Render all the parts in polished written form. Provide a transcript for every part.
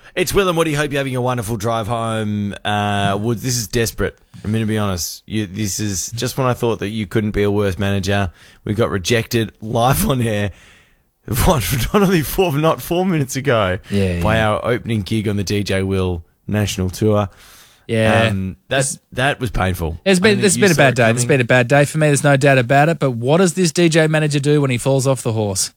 It's Will and Woody. Hope you're having a wonderful drive home. Wood, this is desperate. I'm going to be honest. This is just when I thought that you couldn't be a worse manager. We got rejected live on air. Not 4 minutes ago. By our opening gig on the DJ Will National Tour. Yeah, that was painful. It's been a bad day. It's been a bad day for me. There's no doubt about it. But what does this DJ manager do when he falls off the horse?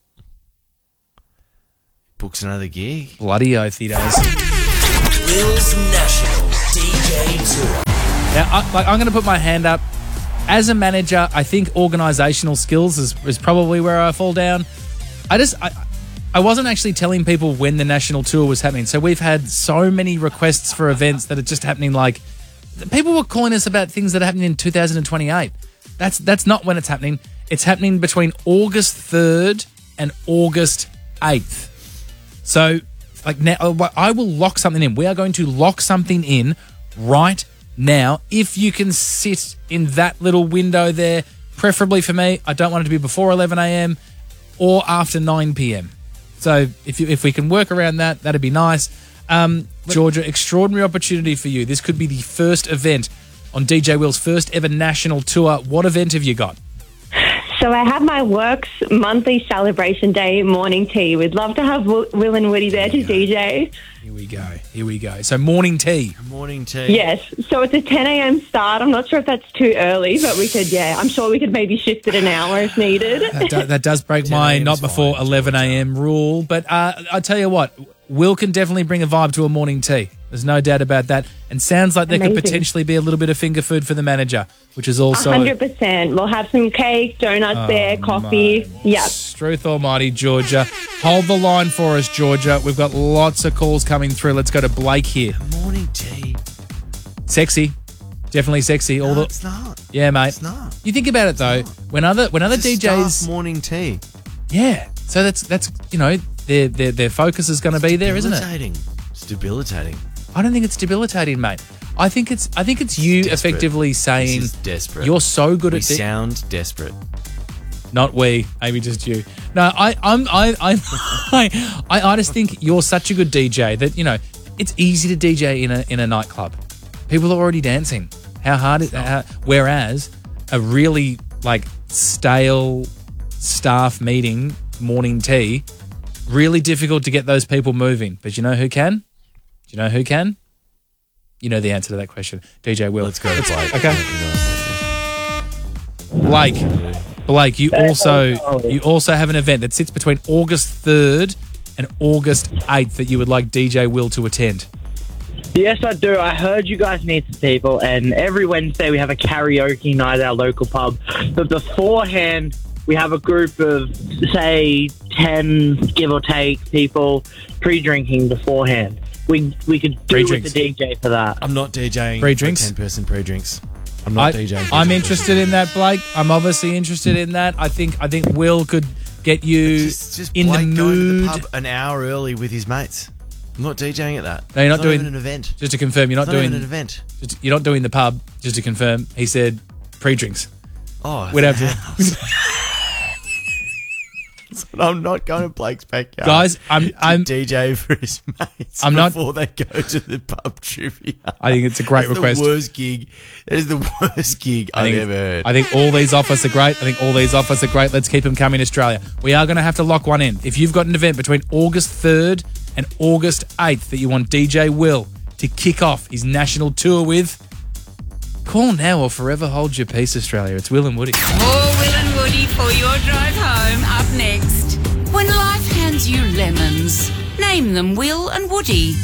Books another gig. Bloody oath he does. Will's National DJ Tour. Now, I'm going to put my hand up. As a manager, I think organisational skills is probably where I fall down. I wasn't actually telling people when the national tour was happening. So we've had so many requests for events that are just happening. Like, people were calling us about things that are happening in 2028. That's not when it's happening. It's happening between August 3rd and August 8th. So, like, now I will lock something in. We are going to lock something in right now. If you can sit in that little window there, preferably for me, I don't want it to be before 11 a.m. or after 9 p.m. So if we can work around that, that'd be nice. Georgia, extraordinary opportunity for you. This could be the first event on DJ Will's first ever national tour. What event have you got? So I have my work's monthly celebration day morning tea. We'd love to have Will and Woody there to DJ. Here we go. So morning tea. Morning tea. Yes. So it's a 10 a.m. start. I'm not sure if that's too early, but we could, I'm sure we could maybe shift it an hour if needed. That does break my not before 11 a.m. rule. But I tell you what, Will can definitely bring a vibe to a morning tea. There's no doubt about that. And sounds like there could potentially be a little bit of finger food for the manager, which is also 100%. We'll have some cake, donuts there, coffee. Yep. Struth almighty, Georgia. Hold the line for us, Georgia. We've got lots of calls coming through. Let's go to Blake here. Morning tea. Sexy. Definitely sexy. It's not. Yeah, mate. It's not. You think about it though. When other DJs staff morning tea. Yeah. So that's their focus is going to be there, isn't it? It's debilitating. I don't think it's debilitating, mate. I think it's you desperate. Effectively saying this is desperate. You're so good we sound desperate. Not we, maybe just you. No, I just think you're such a good DJ that it's easy to DJ in a nightclub. People are already dancing. How hard is that? Whereas a really stale staff meeting, morning tea, really difficult to get those people moving. But you know who can? Do you know who can? You know the answer to that question. DJ Will. Let's go to Blake. Okay. Blake, you also have an event that sits between August 3rd and August 8th that you would like DJ Will to attend. Yes, I do. I heard you guys need some people, and every Wednesday we have a karaoke night at our local pub. But beforehand, we have a group of, say, 10, give or take, people pre-drinking beforehand. We could do with the DJ for that. I'm not DJing pre-drinks. 10-person pre-drinks. I'm not DJing. I'm interested in that, Blake. I'm obviously interested in that. I think Will could get you just in Blake the mood. Going to the pub an hour early with his mates. I'm not DJing at that. No, you're not doing even an event. Just to confirm, you're not doing even an event. You're not doing the pub. Just to confirm, he said pre-drinks. Oh, we'd have to. I'm not going to Blake's backyard. Guys, I'm DJ for his mates before they go to the pub trivia. I think it's a great request. The worst gig. That is the worst gig I've ever heard. I think all these offers are great. Let's keep them coming, Australia. We are going to have to lock one in. If you've got an event between August 3rd and August 8th that you want DJ Will to kick off his national tour with, call now or forever hold your peace, Australia. It's Will and Woody. More Will and Woody for your drive home. Up next, when life hands you lemons, name them Will and Woody.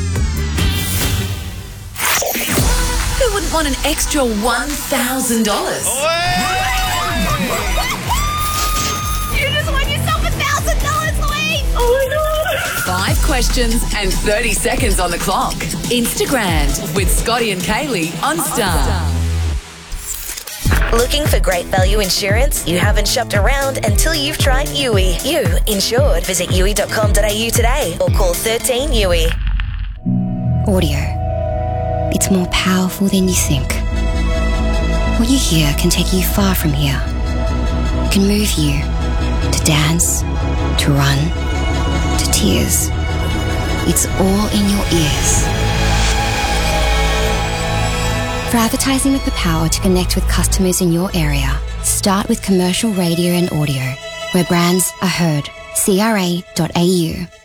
Who wouldn't want an extra $1,000? You just won yourself $1,000, Louise! Oh my God! 5 questions and 30 seconds on the clock. Instagram with Scotty and Kaylee on Star. Looking for great value insurance? You haven't shopped around until you've tried Yui. You insured. Visit yui.com.au today or call 13 Yui. Audio. It's more powerful than you think. What you hear can take you far from here. It can move you to dance, to run, to tears. it's all in your ears. For advertising with the power to connect with customers in your area, start with commercial radio and audio, where brands are heard. CRA.au.